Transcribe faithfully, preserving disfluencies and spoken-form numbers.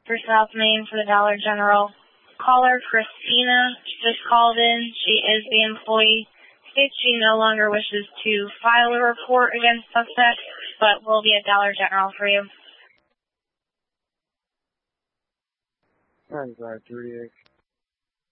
for South Main for the Dollar General. Caller Christina just called in. She is the employee. States she no longer wishes to file a report against suspect, but will be at Dollar General for you. nine five three eight.